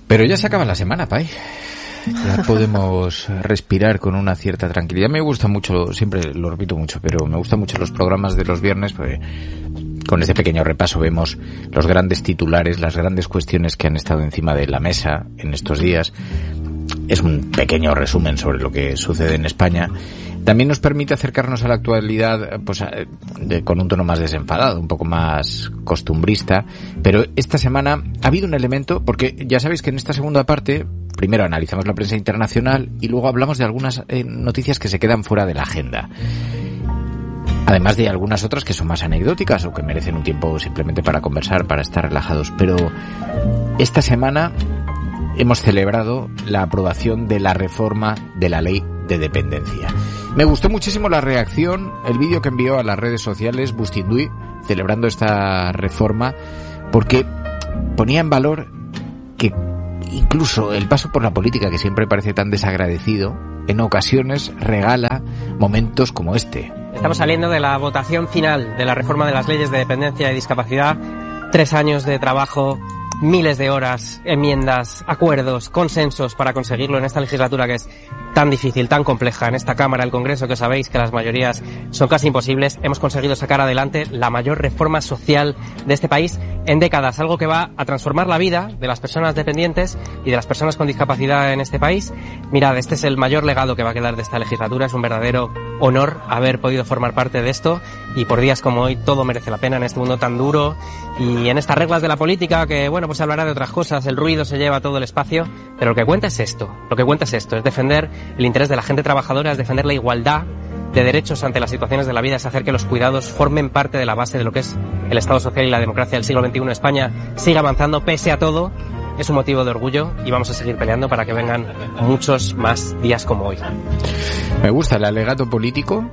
Pero ya se acaba la semana, Pai. Ya podemos respirar con una cierta tranquilidad. Me gusta mucho, siempre lo repito mucho, pero me gustan mucho los programas de los viernes, porque con este pequeño repaso vemos los grandes titulares, las grandes cuestiones que han estado encima de la mesa en estos días. Es un pequeño resumen sobre lo que sucede en España. También nos permite acercarnos a la actualidad pues con un tono más desenfadado, un poco más costumbrista. Pero esta semana ha habido un elemento, porque ya sabéis que en esta segunda parte primero analizamos la prensa internacional y luego hablamos de algunas noticias que se quedan fuera de la agenda. Además de algunas otras que son más anecdóticas o que merecen un tiempo simplemente para conversar, para estar relajados. Pero esta semana hemos celebrado la aprobación de la reforma de la ley de dependencia. Me gustó muchísimo la reacción, el vídeo que envió a las redes sociales Bustinduy celebrando esta reforma, porque ponía en valor que incluso el paso por la política, que siempre parece tan desagradecido, en ocasiones regala momentos como este. Estamos saliendo de la votación final de la reforma de las leyes de dependencia y discapacidad. 3 años de trabajo, miles de horas, enmiendas, acuerdos, consensos para conseguirlo en esta legislatura que es tan difícil, tan compleja, en esta Cámara, el Congreso, que sabéis que las mayorías son casi imposibles. Hemos conseguido sacar adelante la mayor reforma social de este país en décadas, algo que va a transformar la vida de las personas dependientes y de las personas con discapacidad en este país. Mirad, este es el mayor legado que va a quedar de esta legislatura. Es un verdadero honor haber podido formar parte de esto, y por días como hoy todo merece la pena en este mundo tan duro y en estas reglas de la política que, bueno, pues se hablará de otras cosas, el ruido se lleva todo el espacio, pero lo que cuenta es esto, es defender el interés de la gente trabajadora, es defender la igualdad de derechos ante las situaciones de la vida, es hacer que los cuidados formen parte de la base de lo que es el Estado social y la democracia del siglo XXI. España sigue avanzando pese a todo, es un motivo de orgullo y vamos a seguir peleando para que vengan muchos más días como hoy. Me gusta el alegato político,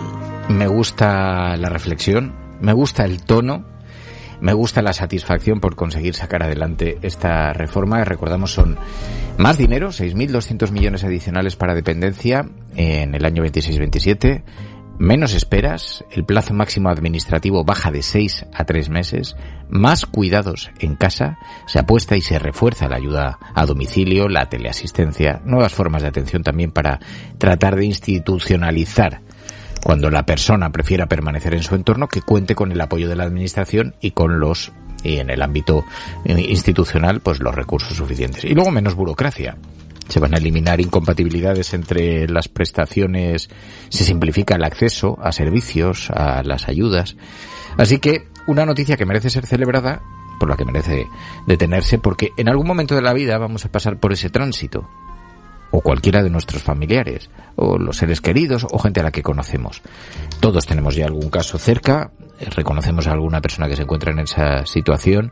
me gusta la reflexión, me gusta el tono, me gusta la satisfacción por conseguir sacar adelante esta reforma. Recordamos, son más dinero, 6.200 millones adicionales para dependencia en el año 26-27, menos esperas, el plazo máximo administrativo baja de 6 a 3 meses, más cuidados en casa, se apuesta y se refuerza la ayuda a domicilio, la teleasistencia, nuevas formas de atención también para tratar de institucionalizar cuando la persona prefiera permanecer en su entorno, que cuente con el apoyo de la administración y en el ámbito institucional, pues los recursos suficientes. Y luego menos burocracia. Se van a eliminar incompatibilidades entre las prestaciones, se simplifica el acceso a servicios, a las ayudas. Así que una noticia que merece ser celebrada, por la que merece detenerse, porque en algún momento de la vida vamos a pasar por ese tránsito, o cualquiera de nuestros familiares, o los seres queridos, o gente a la que conocemos. Todos tenemos ya algún caso cerca, reconocemos a alguna persona que se encuentra en esa situación,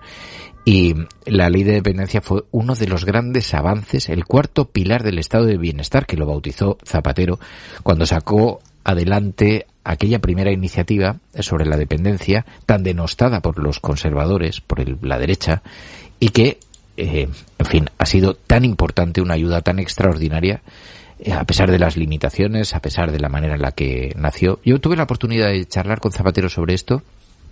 y la ley de dependencia fue uno de los grandes avances, el cuarto pilar del estado de bienestar, que lo bautizó Zapatero cuando sacó adelante aquella primera iniciativa sobre la dependencia, tan denostada por los conservadores, por la derecha, y que en fin, ha sido tan importante, una ayuda tan extraordinaria, a pesar de las limitaciones, a pesar de la manera en la que nació. Yo tuve la oportunidad de charlar con Zapatero sobre esto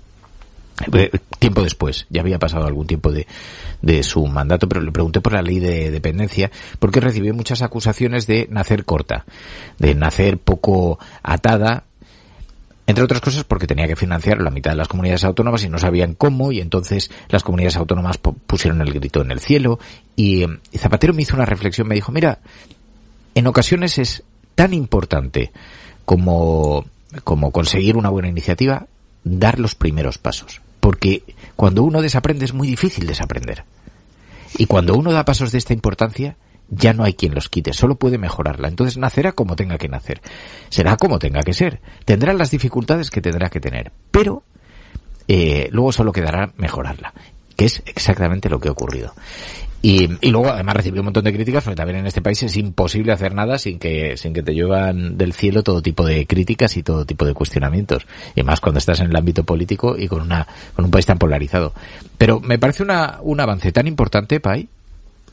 tiempo después, ya había pasado algún tiempo de su mandato, pero le pregunté por la ley de dependencia, porque recibió muchas acusaciones de nacer corta, de nacer poco atada, entre otras cosas porque tenía que financiar la mitad de las comunidades autónomas y no sabían cómo, y entonces las comunidades autónomas pusieron el grito en el cielo. Y Zapatero me hizo una reflexión, me dijo, mira, en ocasiones es tan importante como conseguir una buena iniciativa, dar los primeros pasos. Porque cuando uno desaprende es muy difícil desaprender. Y cuando uno da pasos de esta importancia, ya no hay quien los quite, solo puede mejorarla. Entonces nacerá como tenga que nacer, será como tenga que ser, tendrá las dificultades que tendrá que tener, pero luego solo quedará mejorarla, que es exactamente lo que ha ocurrido. Y luego además recibió un montón de críticas, porque también en este país es imposible hacer nada sin que te lluevan del cielo todo tipo de críticas y todo tipo de cuestionamientos, y más cuando estás en el ámbito político y con un país tan polarizado. Pero me parece un avance tan importante, Pai.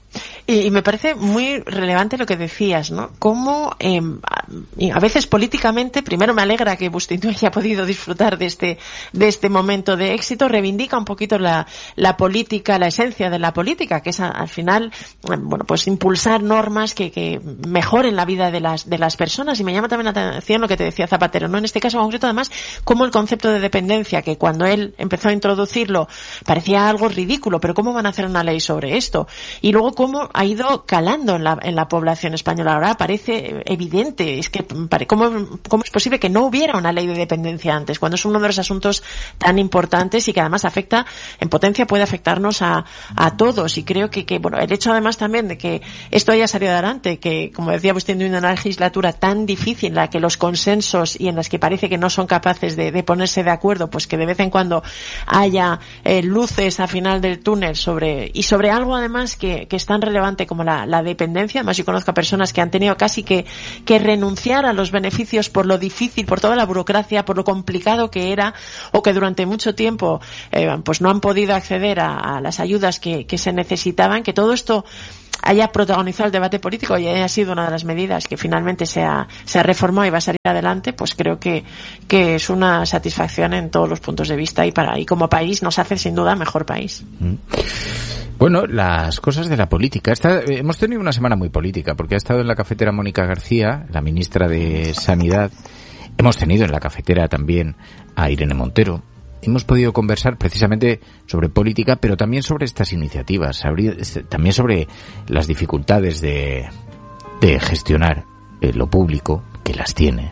Y me parece muy relevante lo que decías, ¿no? Cómo a veces políticamente, primero me alegra que Bustinui haya podido disfrutar de este momento de éxito, reivindica un poquito la política, la esencia de la política, que es al final, bueno, pues impulsar normas que mejoren la vida de las personas. Y me llama también la atención lo que te decía Zapatero, ¿no? En este caso concreto, además, cómo el concepto de dependencia, que cuando él empezó a introducirlo parecía algo ridículo, pero ¿cómo van a hacer una ley sobre esto? Y luego cómo ha ido calando en la población española. Ahora parece evidente, es que ¿cómo es posible que no hubiera una ley de dependencia antes, cuando es uno de los asuntos tan importantes y que además afecta, en potencia puede afectarnos a todos? Y creo que bueno, el hecho además también de que esto haya salido adelante, que como decía Bustinui, una legislatura tan difícil en la que los consensos y en las que parece que no son capaces de ponerse de acuerdo, pues que de vez en cuando haya luces al final del túnel sobre algo además que es tan relevante como la dependencia. Además yo conozco a personas que han tenido casi que renunciar a los beneficios por lo difícil, por toda la burocracia, por lo complicado que era, o que durante mucho tiempo pues no han podido acceder a las ayudas que se necesitaban. Que todo esto haya protagonizado el debate político y haya sido una de las medidas que finalmente se ha reformado y va a salir adelante, pues creo que es una satisfacción en todos los puntos de vista y como país nos hace sin duda mejor país. Bueno, las cosas de la política. Hemos tenido una semana muy política porque ha estado en la cafetera Mónica García, la ministra de Sanidad. Hemos tenido en la cafetera también a Irene Montero. Hemos podido conversar precisamente sobre política, pero también sobre estas iniciativas, también sobre las dificultades de gestionar lo público, que las tiene,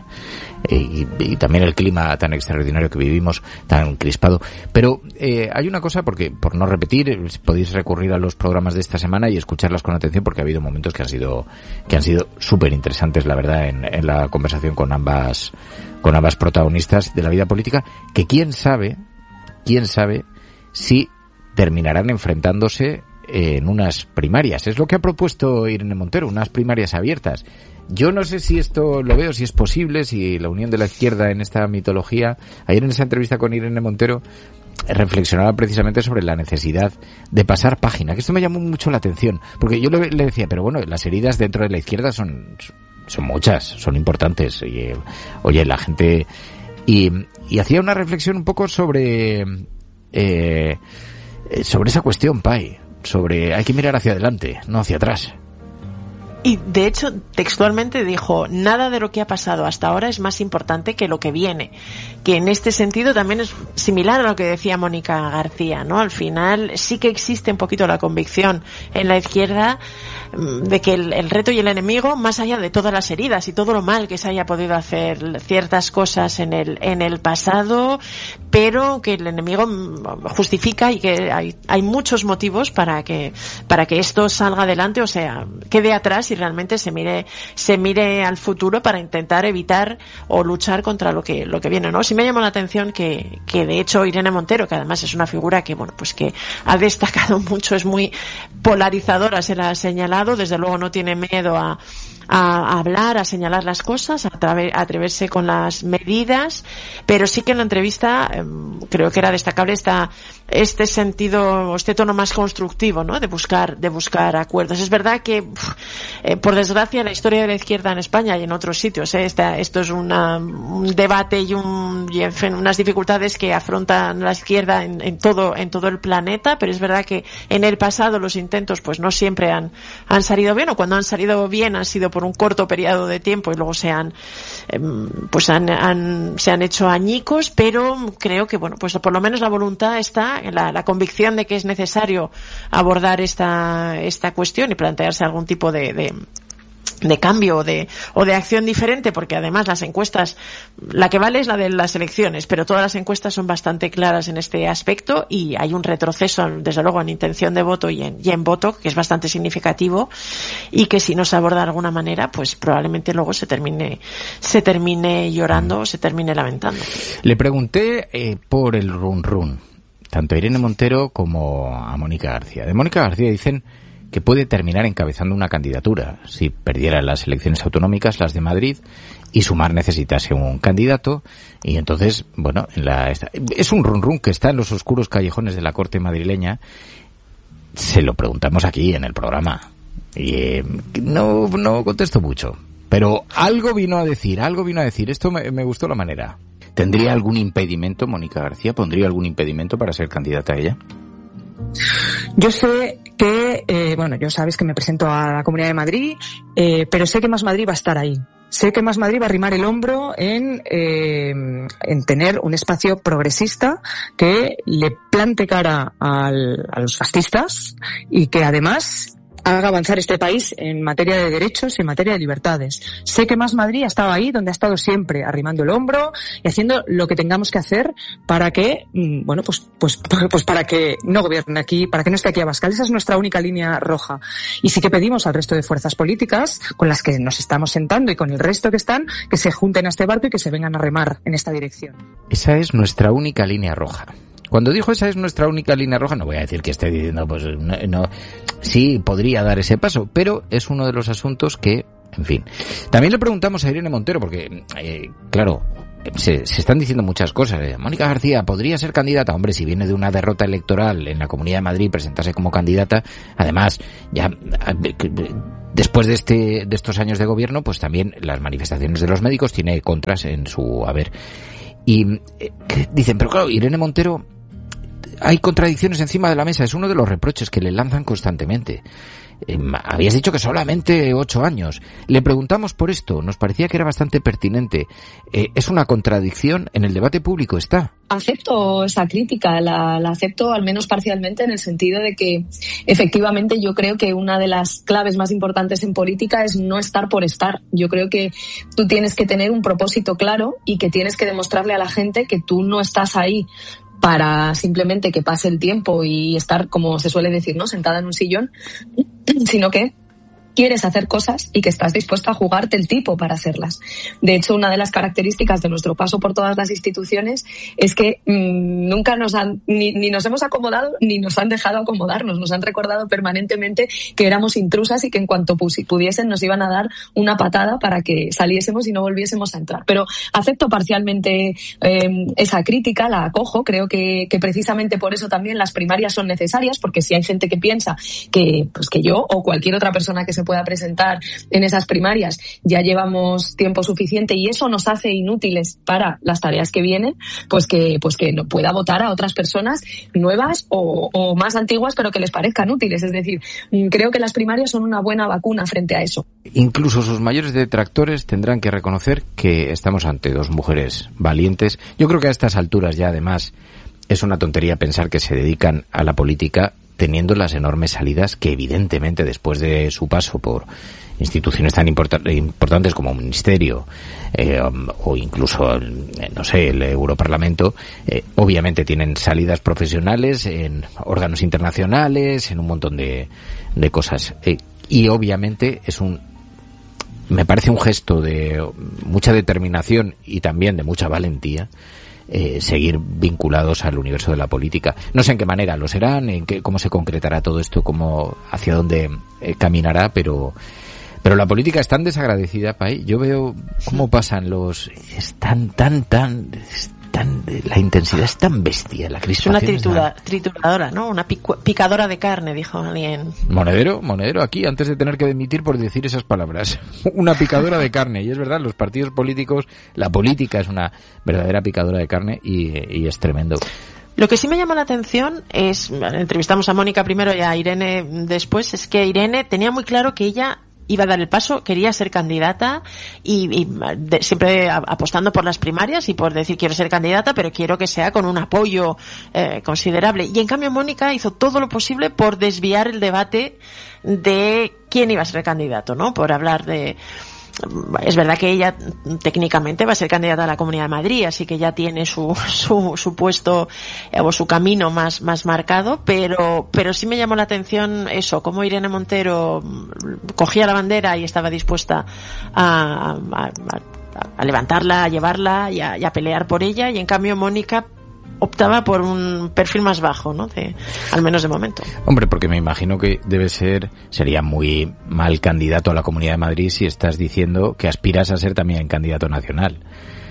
y también el clima tan extraordinario que vivimos, tan crispado. Pero hay una cosa, porque por no repetir, podéis recurrir a los programas de esta semana y escucharlas con atención, porque ha habido momentos que han sido súper interesantes, la verdad, en la conversación con ambas protagonistas de la vida política, que quién sabe si terminarán enfrentándose en unas primarias. Es lo que ha propuesto Irene Montero, unas primarias abiertas. Yo no sé si esto lo veo, si es posible, si la unión de la izquierda en esta mitología. Ayer en esa entrevista con Irene Montero reflexionaba precisamente sobre la necesidad de pasar página, que esto me llamó mucho la atención, porque yo le decía, pero bueno, las heridas dentro de la izquierda son muchas, son importantes. Y, oye, la gente... Y hacía una reflexión un poco sobre esa cuestión, Pai, sobre hay que mirar hacia adelante, no hacia atrás. Y de hecho, textualmente dijo, nada de lo que ha pasado hasta ahora es más importante que lo que viene. Que en este sentido también es similar a lo que decía Mónica García, ¿no? Al final sí que existe un poquito la convicción en la izquierda de que el reto y el enemigo, más allá de todas las heridas y todo lo mal que se haya podido hacer ciertas cosas en el pasado, pero que el enemigo justifica y que hay muchos motivos para que esto salga adelante, o sea, quede atrás y realmente se mire al futuro para intentar evitar o luchar contra lo que viene, ¿no? Sí me llamó la atención que de hecho Irene Montero, que además es una figura que bueno, pues que ha destacado mucho, es muy polarizadora, se la ha señalado, desde luego no tiene miedo a hablar, a señalar las cosas, a atreverse con las medidas, pero sí que en la entrevista creo que era destacable este sentido, este tono más constructivo, ¿no? De buscar acuerdos. Es verdad que por desgracia la historia de la izquierda en España y en otros sitios, esto es un debate y en fin, unas dificultades que afrontan la izquierda en todo el planeta, pero es verdad que en el pasado los intentos pues no siempre han salido bien, o cuando han salido bien han sido por un corto periodo de tiempo y luego se han hecho añicos, pero creo que bueno, pues por lo menos la voluntad está, la convicción de que es necesario abordar esta cuestión y plantearse algún tipo de cambio o de acción diferente, porque además las encuestas, la que vale es la de las elecciones, pero todas las encuestas son bastante claras en este aspecto y hay un retroceso desde luego en intención de voto y en voto que es bastante significativo y que si no se aborda de alguna manera pues probablemente luego se termine llorando o se termine lamentando. Le pregunté por el run tanto a Irene Montero como a Mónica García. De Mónica García dicen que puede terminar encabezando una candidatura si perdiera las elecciones autonómicas, las de Madrid, y Sumar necesitase un candidato, y entonces, bueno, es un run que está en los oscuros callejones de la corte madrileña. Se lo preguntamos aquí en el programa. Y no contesto mucho. Pero algo vino a decir. Esto me gustó la manera. ¿Tendría algún impedimento, Mónica García? ¿Pondría algún impedimento para ser candidata a ella? Yo sé que, yo sabes que me presento a la Comunidad de Madrid, pero sé que Más Madrid va a estar ahí. Sé que Más Madrid va a arrimar el hombro en tener un espacio progresista que le plante cara a los fascistas y que además haga avanzar este país en materia de derechos y en materia de libertades. Sé que Más Madrid ha estado ahí donde ha estado siempre, arrimando el hombro y haciendo lo que tengamos que hacer para que, para que no gobierne aquí, para que no esté aquí Abascal. Esa es nuestra única línea roja. Y sí que pedimos al resto de fuerzas políticas con las que nos estamos sentando y con el resto que están, que se junten a este barco y que se vengan a remar en esta dirección. Esa es nuestra única línea roja. Cuando dijo esa es nuestra única línea roja, no voy a decir que esté diciendo, no, sí, podría dar ese paso, pero es uno de los asuntos que, en fin. También le preguntamos a Irene Montero, porque, claro, se están diciendo muchas cosas. Mónica García podría ser candidata. Hombre, si viene de una derrota electoral en la Comunidad de Madrid, presentarse como candidata, además, ya después de estos años de gobierno, pues también las manifestaciones de los médicos tiene contras en su haber. Y dicen, pero claro, Irene Montero, hay contradicciones encima de la mesa, es uno de los reproches que le lanzan constantemente. Habías dicho que solamente 8 años. Le preguntamos por esto, nos parecía que era bastante pertinente. ¿Es una contradicción? ¿En el debate público está? Acepto esa crítica, la acepto al menos parcialmente, en el sentido de que efectivamente yo creo que una de las claves más importantes en política es no estar por estar. Yo creo que tú tienes que tener un propósito claro y que tienes que demostrarle a la gente que tú no estás ahí para simplemente que pase el tiempo y estar, como se suele decir, ¿no?, sentada en un sillón, sino que quieres hacer cosas y que estás dispuesto a jugarte el tipo para hacerlas. De hecho, una de las características de nuestro paso por todas las instituciones es que nunca ni nos hemos acomodado ni nos han dejado acomodarnos. Nos han recordado permanentemente que éramos intrusas y que en cuanto pudiesen nos iban a dar una patada para que saliésemos y no volviésemos a entrar. Pero acepto parcialmente esa crítica, la acojo. Creo que precisamente por eso también las primarias son necesarias, porque si hay gente que piensa que yo o cualquier otra persona que se pueda presentar en esas primarias ya llevamos tiempo suficiente y eso nos hace inútiles para las tareas que vienen, pues que no pueda votar a otras personas nuevas o más antiguas, pero que les parezcan útiles. Es decir, creo que las primarias son una buena vacuna frente a eso. Incluso sus mayores detractores tendrán que reconocer que estamos ante dos mujeres valientes. Yo creo que a estas alturas ya además es una tontería pensar que se dedican a la política teniendo las enormes salidas que evidentemente después de su paso por instituciones tan importantes como un ministerio o incluso, no sé, el Europarlamento, obviamente tienen salidas profesionales en órganos internacionales, en un montón de cosas. Y obviamente me parece un gesto de mucha determinación y también de mucha valentía seguir vinculados al universo de la política. No sé en qué manera lo serán, cómo se concretará todo esto, hacia dónde caminará, pero la política es tan desagradecida, Pai. Yo veo cómo pasan la intensidad es tan bestia, la crispación. Es una trituradora, ¿no? Una picadora de carne, dijo alguien. Monedero aquí, antes de tener que dimitir por decir esas palabras. Una picadora de carne. Y es verdad, los partidos políticos, la política es una verdadera picadora de carne y es tremendo. Lo que sí me llama la atención es, entrevistamos a Mónica primero y a Irene después, es que Irene tenía muy claro que ella iba a dar el paso, quería ser candidata y siempre apostando por las primarias y por decir quiero ser candidata, pero quiero que sea con un apoyo considerable. Y en cambio Mónica hizo todo lo posible por desviar el debate de quién iba a ser candidato, ¿no? Por hablar de... Es verdad que ella técnicamente va a ser candidata a la Comunidad de Madrid, así que ya tiene su puesto o su camino más marcado, pero sí me llamó la atención eso, cómo Irene Montero cogía la bandera y estaba dispuesta a levantarla, a llevarla y a pelear por ella, y en cambio Mónica optaba por un perfil más bajo, ¿no? Al menos de momento. Hombre, porque me imagino que sería muy mal candidato a la Comunidad de Madrid si estás diciendo que aspiras a ser también candidato nacional.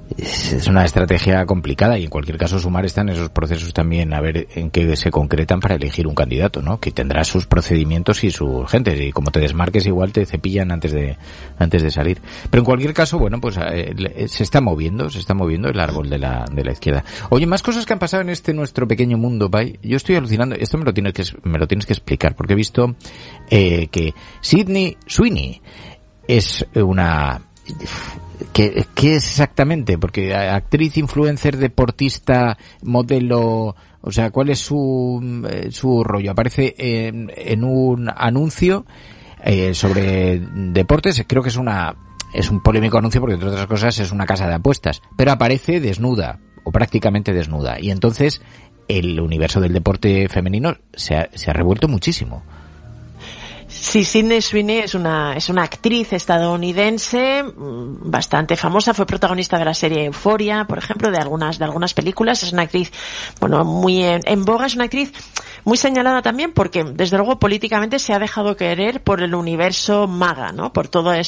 Es una estrategia complicada y en cualquier caso Sumar está en esos procesos también a ver en qué se concretan para elegir un candidato, ¿no? Que tendrá sus procedimientos y su gente, y como te desmarques igual te cepillan antes de salir. Pero en cualquier caso, bueno, pues se está moviendo el árbol de la izquierda. Oye, más cosas que han pasado en nuestro pequeño mundo, Pai. Yo estoy alucinando, esto me lo tienes que explicar, porque he visto que Sydney Sweeney es una... ¿Qué es exactamente? Porque actriz, influencer, deportista, modelo, o sea, ¿cuál es su rollo? Aparece en un anuncio sobre deportes, creo que es un polémico anuncio porque entre otras cosas es una casa de apuestas, pero aparece desnuda o prácticamente desnuda y entonces el universo del deporte femenino se ha revuelto muchísimo. Sí, Sydney Sweeney es una actriz estadounidense bastante famosa, fue protagonista de la serie Euphoria, por ejemplo, de algunas películas. Es una actriz, bueno, muy en boga, es una actriz muy señalada también porque, desde luego, políticamente se ha dejado querer por el universo MAGA, ¿no? Por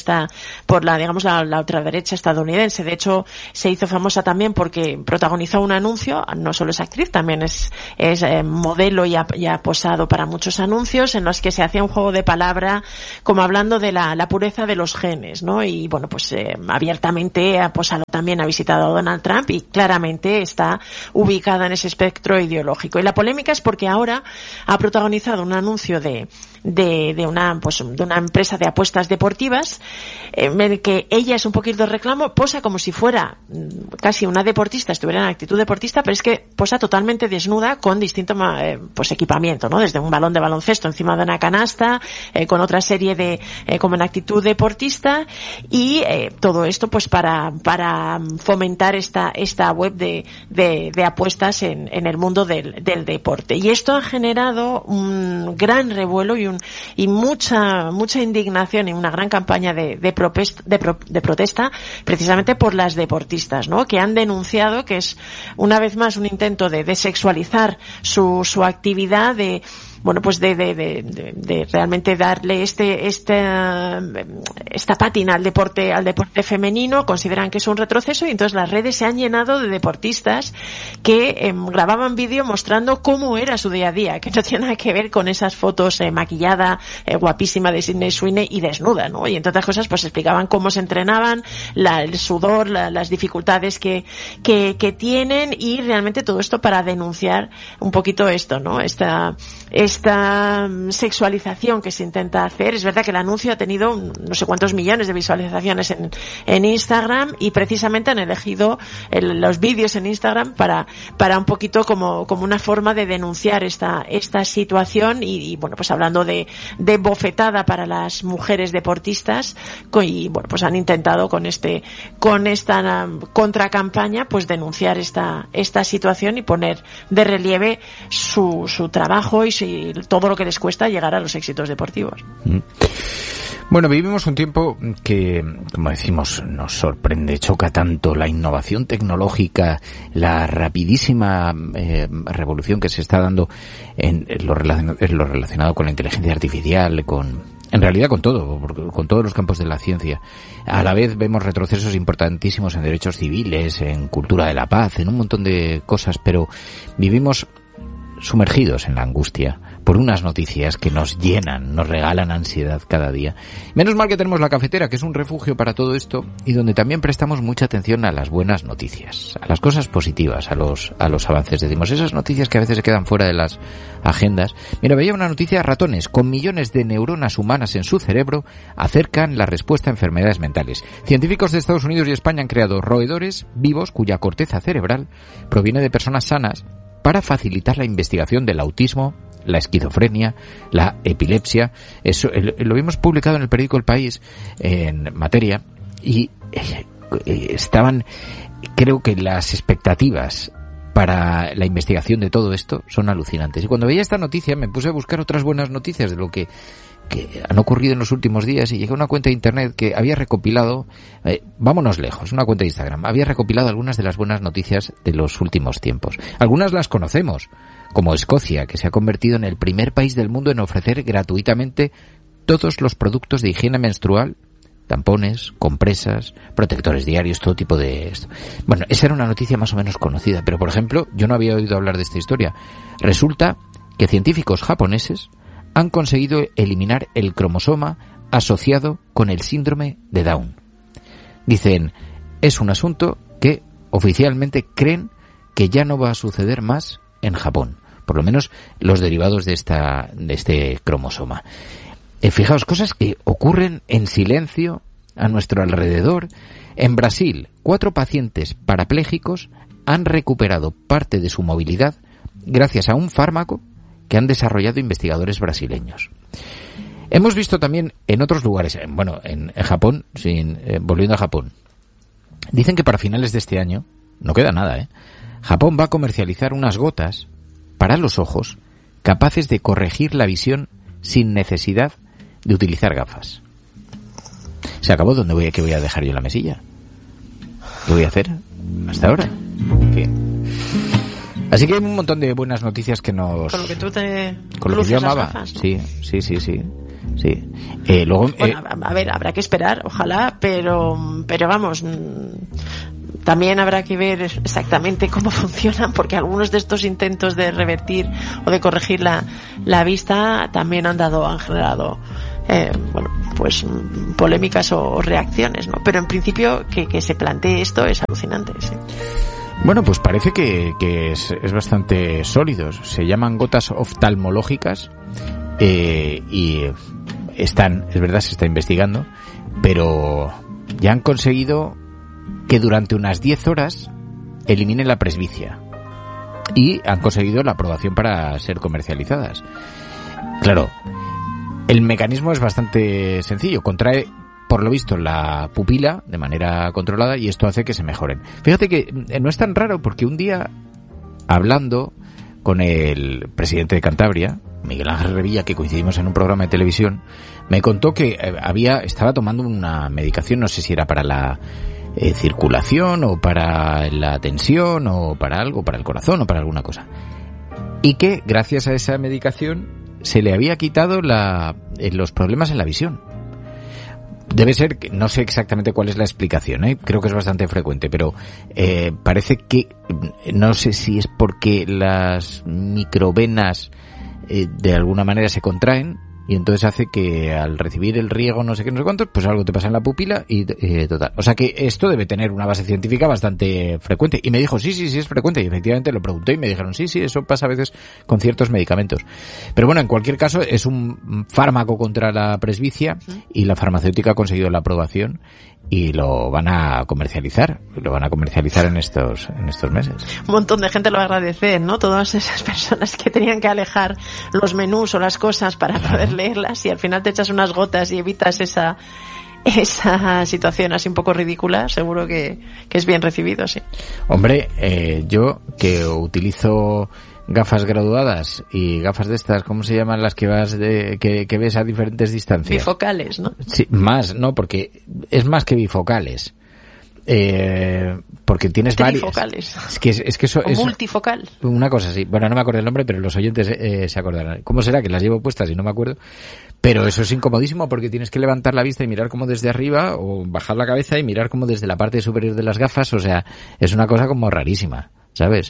la ultraderecha estadounidense. De hecho, se hizo famosa también porque protagonizó un anuncio, no solo es actriz, también es modelo y ha posado para muchos anuncios en los que se hacía un juego de palabra como hablando de la pureza de los genes, ¿no? Y bueno, pues abiertamente ha posado también, ha visitado a Donald Trump y claramente está ubicada en ese espectro ideológico. Y la polémica es porque ahora ha protagonizado un anuncio de una empresa de apuestas deportivas en el que ella es un poquito de reclamo, posa como si fuera casi una deportista, estuviera en actitud deportista, pero es que posa totalmente desnuda con distinto equipamiento, ¿no? Desde un balón de baloncesto encima de una canasta, con otra serie de como en actitud deportista y todo esto pues para fomentar esta web de apuestas en el mundo del deporte. Y esto ha generado un gran revuelo y mucha indignación y una gran campaña de protesta precisamente por las deportistas, ¿no? Que han denunciado que es una vez más un intento de desexualizar su actividad, de realmente darle esta pátina al deporte femenino. Consideran que es un retroceso y entonces las redes se han llenado de deportistas que grababan vídeo mostrando cómo era su día a día, que no tiene nada que ver con esas fotos maquillada, guapísima de Sydney Sweeney y desnuda, ¿no? Y entre otras cosas pues explicaban cómo se entrenaban, el sudor, las dificultades que tienen, y realmente todo esto para denunciar un poquito esto, ¿no? Esta sexualización que se intenta hacer. Es verdad que el anuncio ha tenido no sé cuántos millones de visualizaciones en Instagram, y precisamente han elegido los vídeos en Instagram para un poquito como una forma de denunciar esta situación y bueno, pues hablando de bofetada para las mujeres deportistas, y bueno, pues han intentado con esta contracampaña pues denunciar esta situación y poner de relieve su trabajo y todo lo que les cuesta llegar a los éxitos deportivos. Bueno, vivimos un tiempo que, como decimos, nos sorprende, choca tanto la innovación tecnológica, la rapidísima revolución que se está dando en lo relacionado con la inteligencia artificial, en realidad con todos los campos de la ciencia. A la vez vemos retrocesos importantísimos en derechos civiles, en cultura de la paz, en un montón de cosas, pero vivimos sumergidos en la angustia por unas noticias que nos llenan, nos regalan ansiedad cada día. Menos mal que tenemos la cafetera, que es un refugio para todo esto y donde también prestamos mucha atención a las buenas noticias, a las cosas positivas, a los avances. Decimos, esas noticias que a veces se quedan fuera de las agendas. Mira, veía una noticia: ratones con millones de neuronas humanas en su cerebro acercan la respuesta a enfermedades mentales. Científicos de Estados Unidos y España han creado roedores vivos cuya corteza cerebral proviene de personas sanas para facilitar la investigación del autismo, la esquizofrenia, la epilepsia. Eso lo hemos publicado en el periódico El País en materia, y estaban, creo que las expectativas para la investigación de todo esto son alucinantes. Y cuando veía esta noticia me puse a buscar otras buenas noticias de lo que han ocurrido en los últimos días, y llegué a una cuenta de internet que había recopilado, vámonos lejos, una cuenta de Instagram, había recopilado algunas de las buenas noticias de los últimos tiempos. Algunas las conocemos, como Escocia, que se ha convertido en el primer país del mundo en ofrecer gratuitamente todos los productos de higiene menstrual tampones, compresas, protectores diarios, todo tipo de esto. Bueno, esa era una noticia más o menos conocida, pero por ejemplo, yo no había oído hablar de esta historia. Resulta que científicos japoneses han conseguido eliminar el cromosoma asociado con el síndrome de Down. Dicen, es un asunto que oficialmente creen que ya no va a suceder más en Japón, por lo menos los derivados de este cromosoma. Fijaos, cosas que ocurren en silencio a nuestro alrededor. En Brasil, 4 pacientes parapléjicos han recuperado parte de su movilidad gracias a un fármaco que han desarrollado investigadores brasileños. Hemos visto también en otros lugares, en Japón, volviendo a Japón, dicen que para finales de este año, no queda nada, Japón va a comercializar unas gotas para los ojos capaces de corregir la visión sin necesidad de utilizar gafas. Se acabó. ¿Qué voy a dejar yo en la mesilla? ¿Qué voy a hacer hasta ahora? ¿Qué? Así que hay un montón de buenas noticias que nos... Con lo que tú te... Con lo que yo amaba. Gafas, ¿no? Sí. Luego, bueno, a ver, habrá que esperar, ojalá, pero vamos, también habrá que ver exactamente cómo funcionan, porque algunos de estos intentos de revertir o de corregir la vista también han generado polémicas o reacciones, ¿no? Pero en principio que se plantee esto es alucinante, sí. Bueno, pues parece que es bastante sólido. Se llaman gotas oftalmológicas y es verdad, se está investigando, pero ya han conseguido que durante unas 10 horas eliminen la presbicia y han conseguido la aprobación para ser comercializadas. Claro, el mecanismo es bastante sencillo, contrae por lo visto la pupila de manera controlada y esto hace que se mejoren. Fíjate que no es tan raro porque un día, hablando con el presidente de Cantabria, Miguel Ángel Revilla, que coincidimos en un programa de televisión, me contó que estaba tomando una medicación, no sé si era para la circulación o para la tensión o para algo, para el corazón o para alguna cosa. Y que gracias a esa medicación se le había quitado los problemas en la visión. Debe ser que no sé exactamente cuál es la explicación, creo que es bastante frecuente, pero parece que no sé si es porque las microvenas de alguna manera se contraen y entonces hace que al recibir el riego no sé qué, no sé cuántos, pues algo te pasa en la pupila y total. O sea que esto debe tener una base científica bastante frecuente. Y me dijo, sí, es frecuente. Y efectivamente lo pregunté y me dijeron, sí, eso pasa a veces con ciertos medicamentos. Pero bueno, en cualquier caso es un fármaco contra la presbicia y la farmacéutica ha conseguido la aprobación y lo van a comercializar. En estos meses. Un montón de gente lo va a agradecer, ¿no? Todas esas personas que tenían que alejar los menús o las cosas para poder leerlas y al final te echas unas gotas y evitas esa situación así un poco ridícula, seguro que es bien recibido, sí. Hombre, yo que utilizo gafas graduadas y gafas de estas, ¿cómo se llaman las que que ves a diferentes distancias? Bifocales, ¿no? Sí, porque es más que bifocales. Porque tienes varias. Trifocales. Es que eso es multifocal. Una cosa así. Bueno, no me acuerdo el nombre, pero los oyentes se acordarán. ¿Cómo será que las llevo puestas y no me acuerdo? Pero eso es incomodísimo porque tienes que levantar la vista y mirar como desde arriba o bajar la cabeza y mirar como desde la parte superior de las gafas. O sea, es una cosa como rarísima, ¿sabes?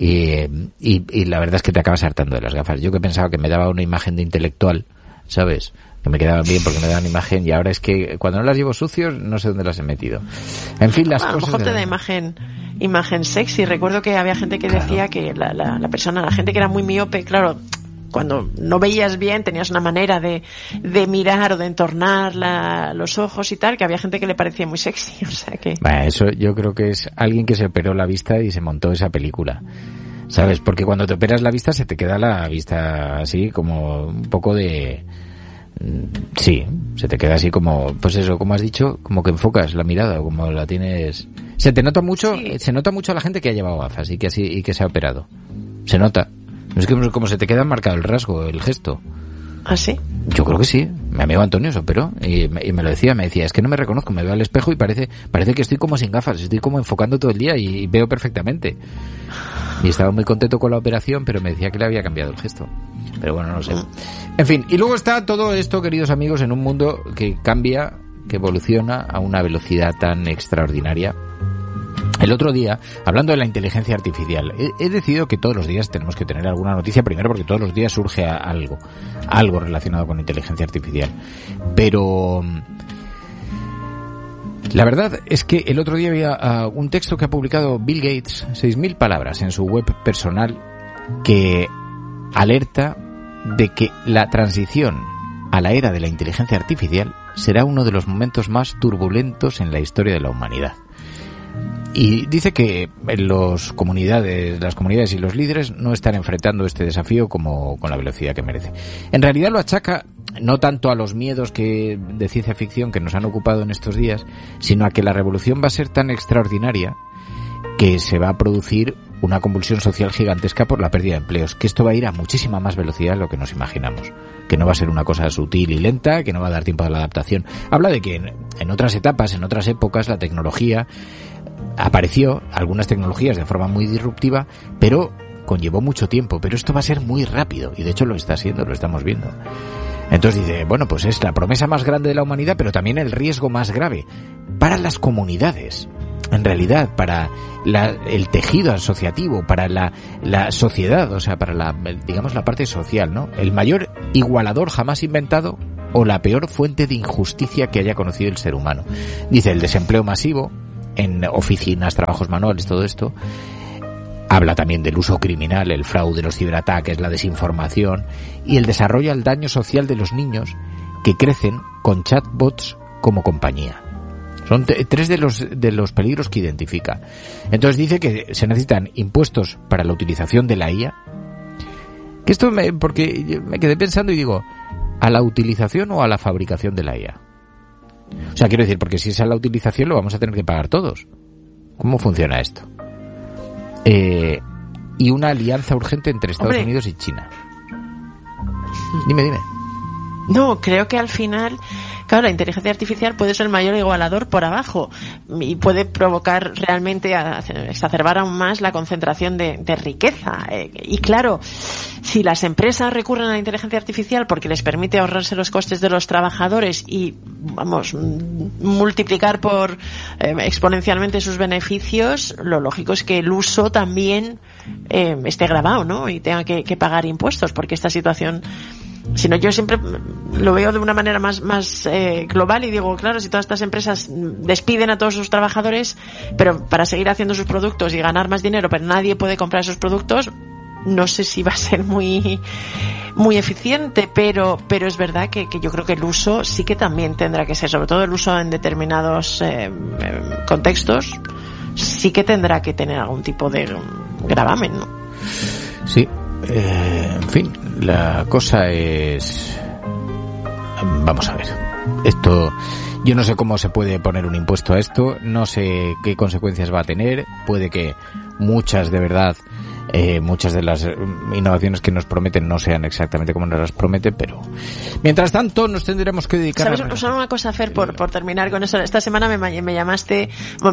Y la verdad es que te acabas hartando de las gafas. Yo que pensaba que me daba una imagen de intelectual, ¿sabes? Que me quedaban bien porque me daban imagen y ahora es que cuando no las llevo sucios no sé dónde las he metido. En fin, las cosas... A lo mejor te da imagen sexy. Recuerdo que había gente que decía que la gente que era muy miope, claro, cuando no veías bien tenías una manera de mirar o de entornar los ojos y tal, que había gente que le parecía muy sexy, o sea que... Bueno, eso yo creo que es alguien que se operó la vista y se montó esa película, ¿sabes? Porque cuando te operas la vista se te queda la vista así como un poco de... Sí, se te queda así como, pues eso, como has dicho, como que enfocas la mirada, como la tienes... Se te nota mucho, se nota mucho a la gente que ha llevado gafas y que se ha operado. Se nota. Es que como se te queda marcado el rasgo, el gesto. ¿Ah, sí? Yo creo que sí. Mi amigo Antonio se operó y me lo decía, es que no me reconozco, me veo al espejo y parece que estoy como sin gafas, estoy como enfocando todo el día y veo perfectamente. Y estaba muy contento con la operación, pero me decía que le había cambiado el gesto. Pero bueno, no sé. En fin, y luego está todo esto, queridos amigos, en un mundo que cambia que evoluciona a una velocidad tan extraordinaria. El otro día, hablando de la inteligencia artificial, he decidido que todos los días tenemos que tener alguna noticia, primero porque todos los días surge algo relacionado con inteligencia artificial. Pero la verdad es que el otro día había un texto que ha publicado Bill Gates, 6.000 palabras en su web personal, que alerta de que la transición a la era de la inteligencia artificial será uno de los momentos más turbulentos en la historia de la humanidad. Y dice que las comunidades y los líderes no están enfrentando este desafío con la velocidad que merece. En realidad lo achaca no tanto a los miedos de ciencia ficción que nos han ocupado en estos días, sino a que la revolución va a ser tan extraordinaria que se va a producir una convulsión social gigantesca por la pérdida de empleos, que esto va a ir a muchísima más velocidad de lo que nos imaginamos, que no va a ser una cosa sutil y lenta, que no va a dar tiempo a la adaptación. Habla de que en otras etapas, en otras épocas, la tecnología apareció, algunas tecnologías de forma muy disruptiva, pero conllevó mucho tiempo, pero esto va a ser muy rápido, y de hecho lo está siendo, lo estamos viendo. Entonces dice, bueno, pues es la promesa más grande de la humanidad, pero también el riesgo más grave para las comunidades. En realidad, para el tejido asociativo, para la sociedad, o sea, para la parte social, ¿no? El mayor igualador jamás inventado o la peor fuente de injusticia que haya conocido el ser humano. Dice, el desempleo masivo en oficinas, trabajos manuales, todo esto. Habla también del uso criminal, el fraude, los ciberataques, la desinformación y el desarrollo al daño social de los niños que crecen con chatbots como compañía. Son tres de los peligros que identifica. Entonces dice que se necesitan impuestos para la utilización de la IA. Que esto porque yo me quedé pensando y digo, ¿a la utilización o a la fabricación de la IA? O sea, quiero decir, porque si es a la utilización lo vamos a tener que pagar todos. ¿Cómo funciona esto? Y una alianza urgente entre Estados Unidos y China. Dime. No, creo que al final, claro, la inteligencia artificial puede ser el mayor igualador por abajo y puede provocar realmente, exacerbar aún más la concentración de riqueza. Y claro, si las empresas recurren a la inteligencia artificial porque les permite ahorrarse los costes de los trabajadores y, multiplicar por exponencialmente sus beneficios, lo lógico es que el uso también esté gravado, ¿no? Y tenga que pagar impuestos, porque esta situación... Si no, yo siempre lo veo de una manera más global y digo, claro, si todas estas empresas despiden a todos sus trabajadores, pero para seguir haciendo sus productos y ganar más dinero, pero nadie puede comprar esos productos, no sé si va a ser muy eficiente, pero es verdad que yo creo que el uso sí que también tendrá que ser, sobre todo el uso en determinados contextos, sí que tendrá que tener algún tipo de gravamen, ¿no? Sí. En fin, la cosa es... Vamos a ver. Esto... Yo no sé cómo se puede poner un impuesto a esto, no sé qué consecuencias va a tener. Puede que muchas de las innovaciones que nos prometen no sean exactamente como nos las prometen, pero mientras tanto nos tendremos que dedicar a... Solo una cosa, Fer, por terminar con eso. Esta semana me mandaste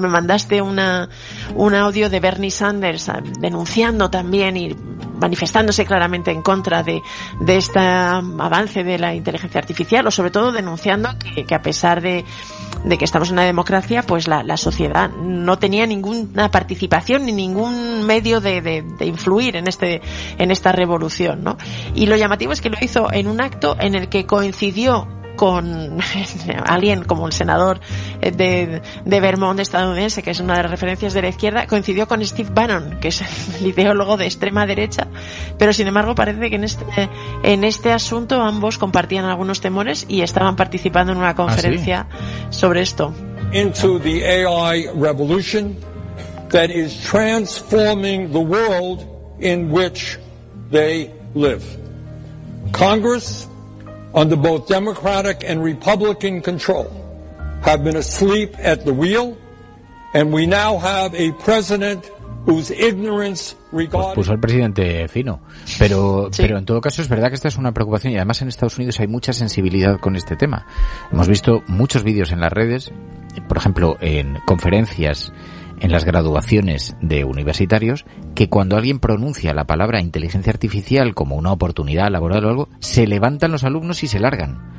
un audio de Bernie Sanders denunciando también y manifestándose claramente en contra de este avance de la inteligencia artificial, o sobre todo denunciando que a pesar de que estamos en una democracia, pues la sociedad no tenía ninguna participación ni ningún medio de influir en esta revolución, ¿no? Y lo llamativo es que lo hizo en un acto en el que coincidió con alguien como el senador de Vermont estadounidense, que es una de las referencias de la izquierda, coincidió con Steve Bannon, que es el ideólogo de extrema derecha, pero sin embargo parece que en este asunto ambos compartían algunos temores y estaban participando en una conferencia sobre esto. Into the AI revolution that is transforming the world in which they live. Congress, under both Democratic and Republican control, have been asleep at the wheel, and we now have a president whose ignorance regarding... Pues puso al presidente fino, pero en todo caso es verdad que esta es una preocupación, y además en Estados Unidos hay mucha sensibilidad con este tema. Hemos visto muchos vídeos en las redes, por ejemplo en conferencias, en las graduaciones de universitarios, que cuando alguien pronuncia la palabra inteligencia artificial como una oportunidad laboral o algo, se levantan los alumnos y se largan.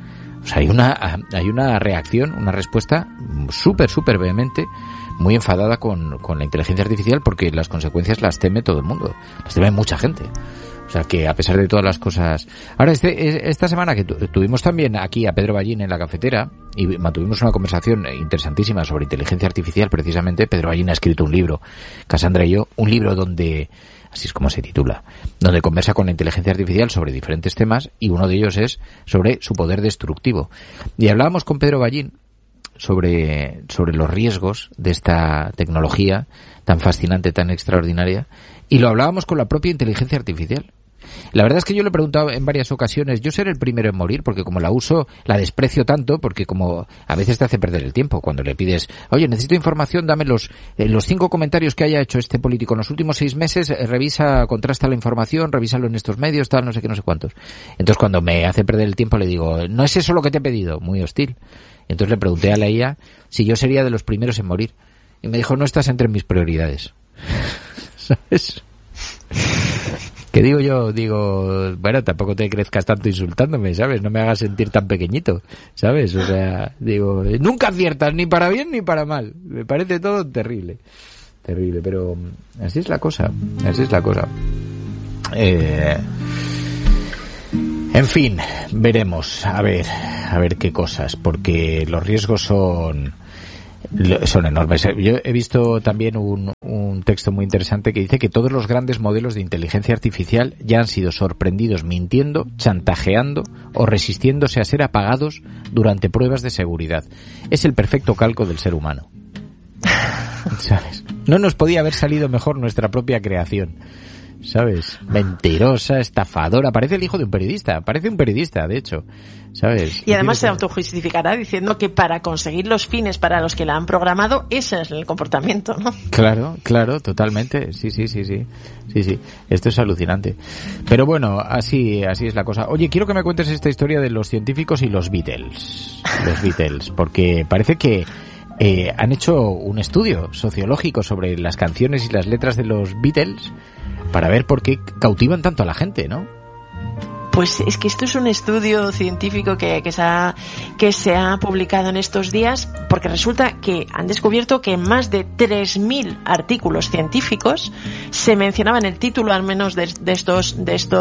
O sea, hay una reacción, una respuesta súper vehemente, muy enfadada con la inteligencia artificial, porque las consecuencias las teme todo el mundo, las teme mucha gente. O sea, que a pesar de todas las cosas... Ahora, esta semana que tuvimos también aquí a Pedro Ballín en la cafetera y mantuvimos una conversación interesantísima sobre inteligencia artificial, precisamente. Pedro Ballín ha escrito un libro, Cassandra y yo, un libro donde, así es como se titula, donde conversa con la inteligencia artificial sobre diferentes temas, y uno de ellos es sobre su poder destructivo. Y hablábamos con Pedro Ballín sobre los riesgos de esta tecnología tan fascinante, tan extraordinaria, y lo hablábamos con la propia inteligencia artificial. La verdad es que yo le he preguntado en varias ocasiones, yo seré el primero en morir, porque como la uso, la desprecio tanto, porque como a veces te hace perder el tiempo cuando le pides, oye, necesito información, dame los 5 comentarios que haya hecho este político en los últimos 6 meses, revisa, contrasta la información, revísalo en estos medios, tal, no sé qué, no sé cuántos. Entonces cuando me hace perder el tiempo le digo, no es eso lo que te he pedido, muy hostil. Entonces le pregunté a la IA si yo sería de los primeros en morir. Y me dijo, no estás entre mis prioridades. ¿Sabes? ¿Qué digo yo? Digo, bueno, tampoco te crezcas tanto insultándome, ¿sabes? No me hagas sentir tan pequeñito, ¿sabes? O sea, digo, nunca aciertas, ni para bien ni para mal. Me parece todo terrible. Terrible, pero así es la cosa. Así es la cosa. En fin, veremos. A ver qué cosas, porque los riesgos son enormes. Yo he visto también un texto muy interesante que dice que todos los grandes modelos de inteligencia artificial ya han sido sorprendidos mintiendo, chantajeando o resistiéndose a ser apagados durante pruebas de seguridad. Es el perfecto calco del ser humano. ¿Sabes? No nos podía haber salido mejor nuestra propia creación. ¿Sabes? Mentirosa, estafadora. Parece el hijo de un periodista. Parece un periodista, de hecho. ¿Sabes? Y además se autojustificará diciendo que para conseguir los fines para los que la han programado, ese es el comportamiento, ¿no? Claro, totalmente. Sí. Esto es alucinante. Pero bueno, así es la cosa. Oye, quiero que me cuentes esta historia de los científicos y los Beatles. Los Beatles, porque parece que han hecho un estudio sociológico sobre las canciones y las letras de los Beatles para ver por qué cautivan tanto a la gente, ¿no? Pues es que esto es un estudio científico que se ha publicado en estos días, porque resulta que han descubierto que en más de 3.000 artículos científicos se mencionaba en el título, al menos de estos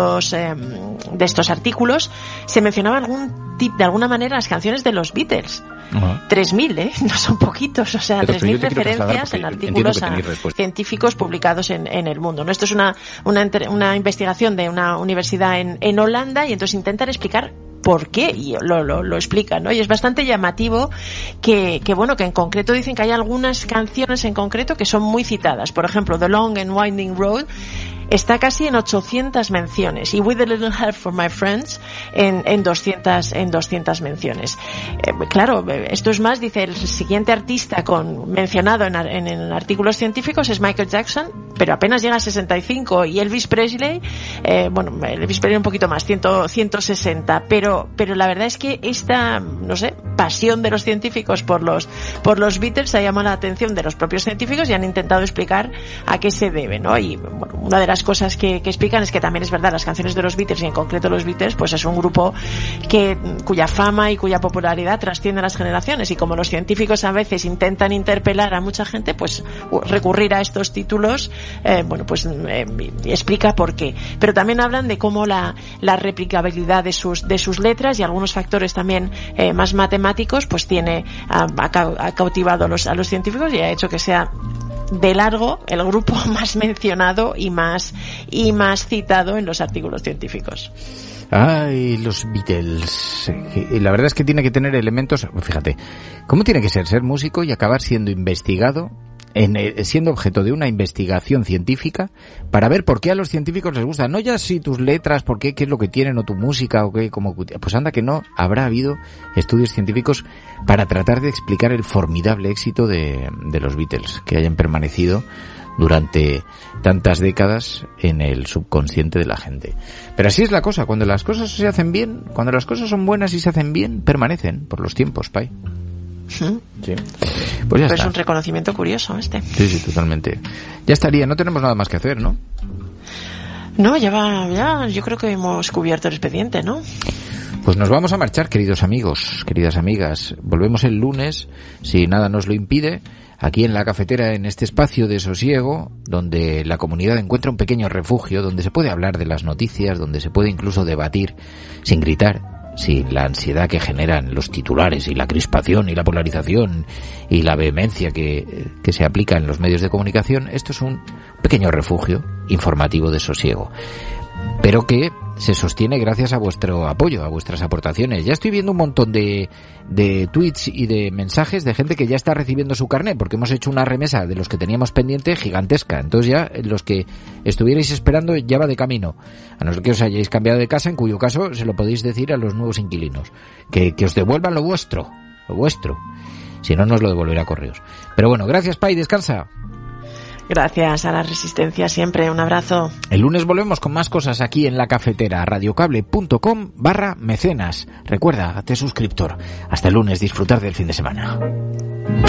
artículos, se mencionaba de alguna manera las canciones de los Beatles. Uh-huh. 3.000, no son poquitos, o sea, 3.000 referencias en artículos científicos publicados en el mundo, ¿no? Esto es una investigación de una universidad en Holanda, y entonces intentan explicar por qué, y lo explican, ¿no? Y es bastante llamativo que en concreto dicen que hay algunas canciones en concreto que son muy citadas. Por ejemplo, The Long and Winding Road está casi en 800 menciones, y With a Little Help from My Friends en 200 menciones. Claro, esto es más, dice, el siguiente artista mencionado en artículos científicos es Michael Jackson, pero apenas llega a 65, y Elvis Presley, Elvis Presley un poquito más, 160, pero la verdad es que esta, pasión de los científicos por los Beatles ha llamado la atención de los propios científicos, y han intentado explicar a qué se debe, ¿no? Y bueno, una de las cosas que explican es que también es verdad, las canciones de los Beatles, y en concreto los Beatles, pues es un grupo cuya fama y cuya popularidad trasciende las generaciones, y como los científicos a veces intentan interpelar a mucha gente, pues recurrir a estos títulos explica por qué. Pero también hablan de cómo la replicabilidad de sus letras y algunos factores también más matemáticos, pues ha cautivado a los científicos, y ha hecho que sea de largo el grupo más mencionado y más citado en los artículos científicos. Ay, los Beatles. La verdad es que tiene que tener elementos, fíjate, ¿cómo tiene que ser músico y acabar siendo investigado, siendo objeto de una investigación científica, para ver por qué a los científicos les gusta? No ya si tus letras, por qué es lo que tienen, o tu música, o qué, pues anda que no habrá habido estudios científicos para tratar de explicar el formidable éxito de los Beatles, que hayan permanecido durante tantas décadas en el subconsciente de la gente. Pero así es la cosa, cuando las cosas se hacen bien, cuando las cosas son buenas y se hacen bien, permanecen por los tiempos, Pai. Sí. Pues ya está. Es un reconocimiento curioso este. Sí, totalmente. Ya estaría, no tenemos nada más que hacer, ¿no? No, ya yo creo que hemos cubierto el expediente, ¿no? Pues nos vamos a marchar, queridos amigos, queridas amigas. Volvemos el lunes, si nada nos lo impide, aquí en la cafetera, en este espacio de sosiego, donde la comunidad encuentra un pequeño refugio, donde se puede hablar de las noticias, donde se puede incluso debatir sin gritar, sin la ansiedad que generan los titulares y la crispación y la polarización y la vehemencia que se aplica en los medios de comunicación. Esto es un pequeño refugio informativo de sosiego, pero que se sostiene gracias a vuestro apoyo, a vuestras aportaciones. Ya estoy viendo un montón de tweets y de mensajes de gente que ya está recibiendo su carné, porque hemos hecho una remesa de los que teníamos pendiente gigantesca. Entonces ya los que estuvierais esperando ya va de camino, a no ser que os hayáis cambiado de casa, en cuyo caso se lo podéis decir a los nuevos inquilinos, que os devuelvan lo vuestro, si no nos lo devolverá a correos. Pero bueno, gracias, Pai, descansa. Gracias a la resistencia siempre, un abrazo. El lunes volvemos con más cosas aquí en la cafetera, radiocable.com/mecenas. Recuerda, hazte suscriptor. Hasta el lunes, disfrutar del fin de semana.